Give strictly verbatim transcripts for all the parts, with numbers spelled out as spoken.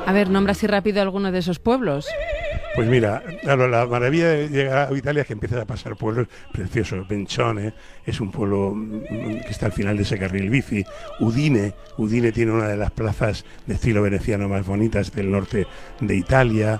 A ver, nombra así rápido alguno de esos pueblos. Pues mira, claro, la maravilla de llegar a Italia es que empiezas a pasar pueblos preciosos. Bencione es un pueblo que está al final de ese carril bici. Udine, Udine tiene una de las plazas de estilo veneciano más bonitas del norte de Italia.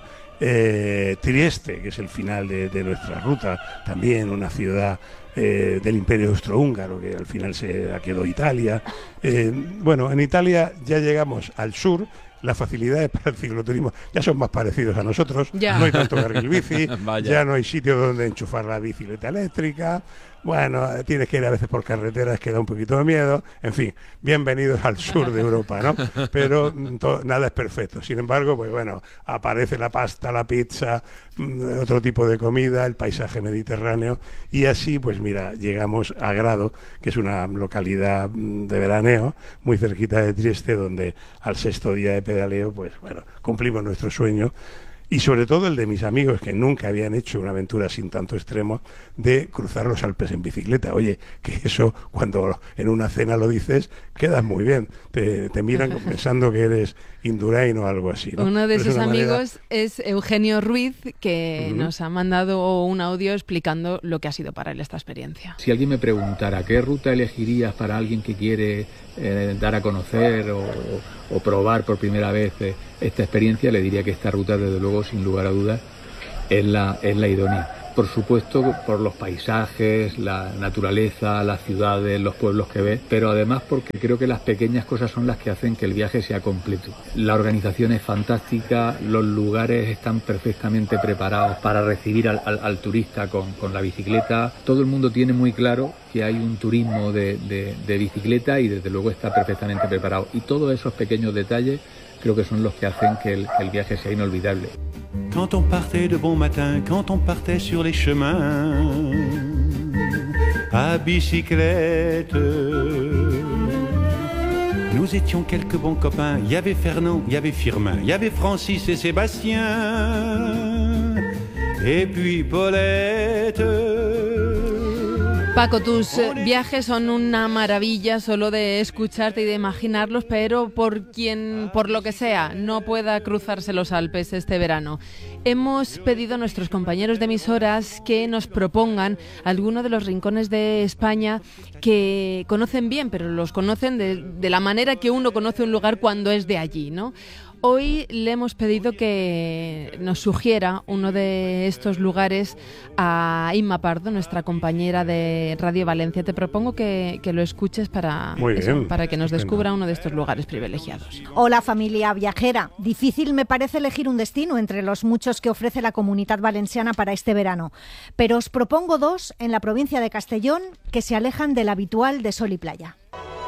Eh, Trieste, que es el final de, de nuestra ruta, también una ciudad eh, del Imperio Austrohúngaro, que al final se quedó Italia. Eh, bueno, en Italia ya llegamos al sur. Las facilidades para el cicloturismo ya son más parecidos a nosotros, ya. No hay tanto carril bici, ya no hay sitio donde enchufar la bicicleta eléctrica, bueno, tienes que ir a veces por carreteras que da un poquito de miedo, en fin, bienvenidos al sur de Europa, ¿no? Pero to, nada es perfecto, sin embargo, pues bueno, aparece la pasta, la pizza, otro tipo de comida, el paisaje mediterráneo, y así, pues mira, llegamos a Grado, que es una localidad de veraneo, muy cerquita de Trieste, donde al sexto día de pedaleo, pues bueno, cumplimos nuestro sueño, y sobre todo el de mis amigos que nunca habían hecho una aventura sin tanto extremo, de cruzar los Alpes en bicicleta. Oye, que eso cuando en una cena lo dices, quedas muy bien, te, te miran pensando que eres Indurain o algo así, ¿no? Uno de Pero sus amigos manera... es Eugenio Ruiz, que uh-huh. nos ha mandado un audio explicando lo que ha sido para él esta experiencia. Si alguien me preguntara qué ruta elegirías para alguien que quiere eh, dar a conocer o, o probar por primera vez eh, esta experiencia, le diría que esta ruta, desde luego, sin lugar a dudas, es la, es la idónea. Por supuesto, por los paisajes, la naturaleza, las ciudades, los pueblos que ves, pero además porque creo que las pequeñas cosas son las que hacen que el viaje sea completo. La organización es fantástica, los lugares están perfectamente preparados para recibir al, al, al turista con, con la bicicleta. Todo el mundo tiene muy claro que hay un turismo de, de, de bicicleta y desde luego está perfectamente preparado. Y todos esos pequeños detalles creo que son los que hacen que el, que el viaje sea inolvidable. Quand on partait de bon matin, quand on partait sur les chemins à bicyclette, nous étions quelques bons copains. Il y avait Fernand, il y avait Firmin, il y avait Francis et Sébastien, et puis Paulette. Paco, tus viajes son una maravilla solo de escucharte y de imaginarlos, pero por quien, por lo que sea, no pueda cruzarse los Alpes este verano, hemos pedido a nuestros compañeros de emisoras que nos propongan alguno de los rincones de España que conocen bien, pero los conocen de, de la manera que uno conoce un lugar cuando es de allí, ¿no? Hoy le hemos pedido que nos sugiera uno de estos lugares a Inma Pardo, nuestra compañera de Radio Valencia. Te propongo que, que lo escuches para, eso, para que nos descubra uno de estos lugares privilegiados. Hola, familia viajera. Difícil me parece elegir un destino entre los muchos que ofrece la Comunitat Valenciana para este verano, pero os propongo dos en la provincia de Castellón que se alejan del habitual de sol y playa.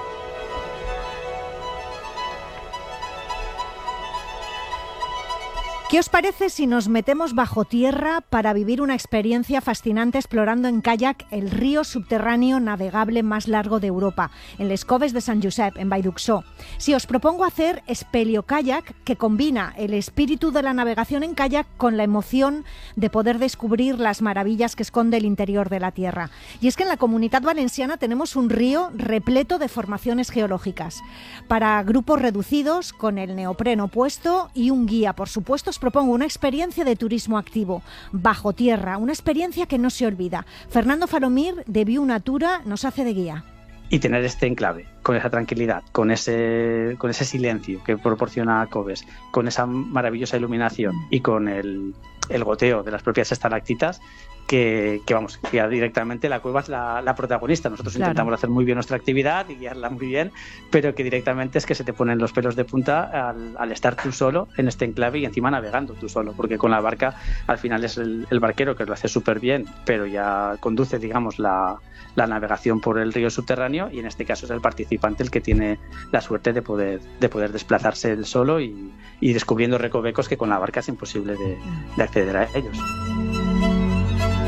¿Qué os parece si nos metemos bajo tierra para vivir una experiencia fascinante explorando en kayak el río subterráneo navegable más largo de Europa, en Les Coves de Sant Josep, en Vallduxó? Si os propongo hacer espeliokayak, que combina el espíritu de la navegación en kayak con la emoción de poder descubrir las maravillas que esconde el interior de la tierra. Y es que en la Comunitat Valenciana tenemos un río repleto de formaciones geológicas, para grupos reducidos, con el neopreno puesto y un guía, por supuesto. Os propongo una experiencia de turismo activo, bajo tierra, una experiencia que no se olvida. Fernando Falomir, de Viu Natura, nos hace de guía. Y tener este enclave, con esa tranquilidad, con ese, con ese silencio que proporciona Coves, con esa maravillosa iluminación y con el, el goteo de las propias estalactitas, que, que vamos, que ya directamente la cueva es la, la protagonista. Nosotros claro. intentamos hacer muy bien nuestra actividad y guiarla muy bien, pero que directamente es que se te ponen los pelos de punta al, al estar tú solo en este enclave y encima navegando tú solo, porque con la barca al final es el, el barquero que lo hace súper bien, pero ya conduce, digamos, la, la navegación por el río subterráneo, y en este caso es el participante el que tiene la suerte de poder, de poder desplazarse él solo y, y descubriendo recovecos que con la barca es imposible de, de acceder a ellos.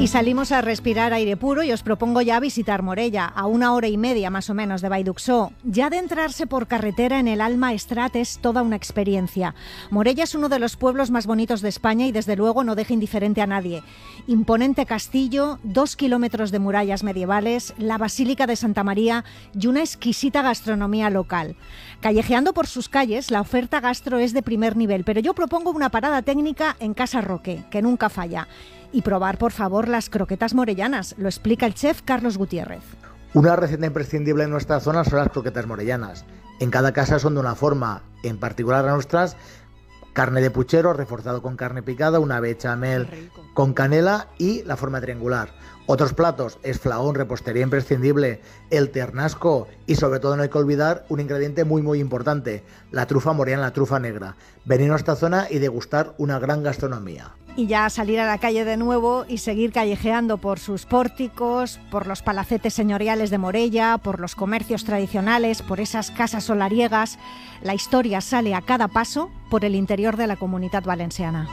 Y salimos a respirar aire puro y os propongo ya visitar Morella, a una hora y media más o menos de Vallduxó. Ya de entrarse por carretera en el Alma Estrat es toda una experiencia. Morella es uno de los pueblos más bonitos de España y desde luego no deja indiferente a nadie. Imponente castillo, dos kilómetros de murallas medievales, la Basílica de Santa María y una exquisita gastronomía local. Callejeando por sus calles, la oferta gastro es de primer nivel, pero yo propongo una parada técnica en Casa Roque, que nunca falla. Y probar, por favor, las croquetas morellanas. Lo explica el chef Carlos Gutiérrez. Una receta imprescindible en nuestra zona son las croquetas morellanas. En cada casa son de una forma, en particular a nuestras, carne de puchero reforzado con carne picada, una bechamel con canela y la forma triangular. Otros platos es flaón, repostería imprescindible, el ternasco y sobre todo no hay que olvidar un ingrediente muy muy importante, la trufa morellana, la trufa negra. Venir a esta zona y degustar una gran gastronomía. Y ya salir a la calle de nuevo y seguir callejeando por sus pórticos, por los palacetes señoriales de Morella, por los comercios tradicionales, por esas casas solariegas. La historia sale a cada paso por el interior de la Comunitat Valenciana.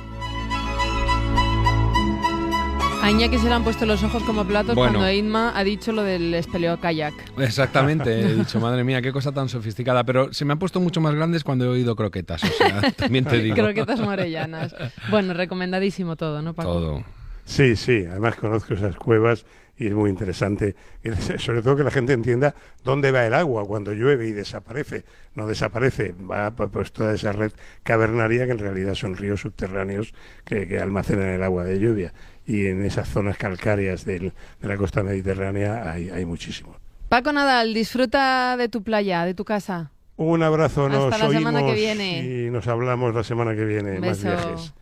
A Iñaki se le han puesto los ojos como platos bueno. cuando Inma ha dicho lo del espeleo kayak. Exactamente, he dicho, madre mía, qué cosa tan sofisticada. Pero se me han puesto mucho más grandes cuando he oído croquetas, o sea, también te digo. Croquetas morellanas. Bueno, recomendadísimo todo, ¿no, Paco? Todo. Sí, sí, además conozco esas cuevas y es muy interesante, sobre todo que la gente entienda dónde va el agua cuando llueve y desaparece. No desaparece, va pues toda esa red cavernaria que en realidad son ríos subterráneos que, que almacenan el agua de lluvia. Y en esas zonas calcáreas del, de la costa mediterránea hay, hay muchísimo. Paco Nadal, disfruta de tu playa, de tu casa. Un abrazo, Hasta nos la oímos semana que viene. Y nos hablamos la semana que viene. Beso. Más viajes.